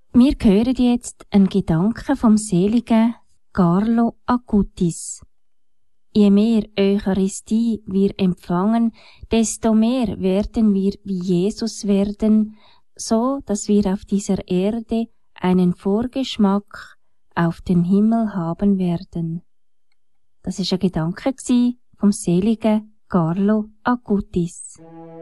Wir hören jetzt einen Gedanken vom seligen Carlo Acutis. Je mehr Eucharistie wir empfangen, desto mehr werden wir wie Jesus werden, so dass wir auf dieser Erde einen Vorgeschmack auf den Himmel haben werden. Das ist ein Gedanke vom seligen Carlo Acutis.